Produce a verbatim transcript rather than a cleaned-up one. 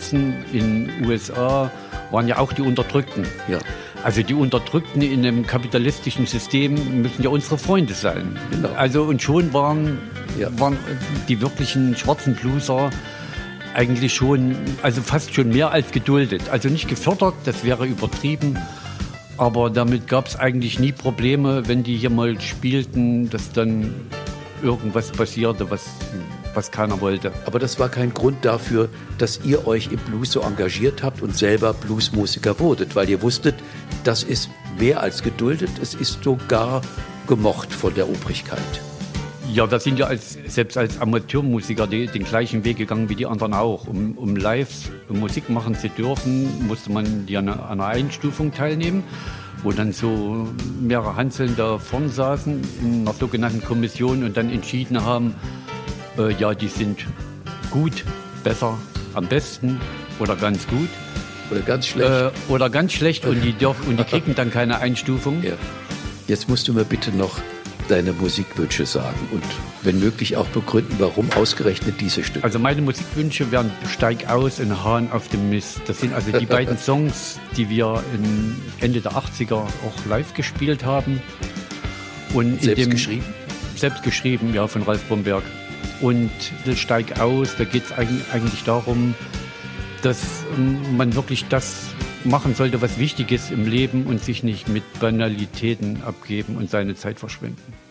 Weißen in den U S A waren ja auch die Unterdrückten. Ja. Also die Unterdrückten in einem kapitalistischen System müssen ja unsere Freunde sein. Genau. Also und schon waren, Ja. waren die wirklichen schwarzen Blueser eigentlich schon, also fast schon mehr als geduldet. Also nicht gefördert, das wäre übertrieben. Aber damit gab es eigentlich nie Probleme, wenn die hier mal spielten, dass dann irgendwas passierte, was, was keiner wollte. Aber das war kein Grund dafür, dass ihr euch im Blues so engagiert habt und selber Bluesmusiker wurdet, weil ihr wusstet, das ist mehr als geduldet, es ist sogar gemocht von der Obrigkeit. Ja, wir sind ja als, selbst als Amateurmusiker die, den gleichen Weg gegangen wie die anderen auch. Um, um live Musik machen zu dürfen, musste man ja an einer Einstufung teilnehmen, wo dann so mehrere Hanseln da vorn saßen in einer sogenannten Kommission und dann entschieden haben, äh, ja, die sind gut, besser, am besten oder ganz gut. Oder ganz schlecht. Äh, oder ganz schlecht und die, dürfen, und die kriegen dann keine Einstufung. Ja. Jetzt musst du mir bitte noch deine Musikwünsche sagen und wenn möglich auch begründen, warum ausgerechnet diese Stücke. Also meine Musikwünsche wären Steig aus und Hahn auf dem Mist. Das sind also die beiden Songs, die wir in Ende der achtziger auch live gespielt haben. Und selbst in dem, geschrieben? Selbst geschrieben, ja, von Ralf Bromberg. Und das Steig aus, da geht es eigentlich darum, dass man wirklich das machen sollte, was wichtig ist im Leben und sich nicht mit Banalitäten abgeben und seine Zeit verschwenden.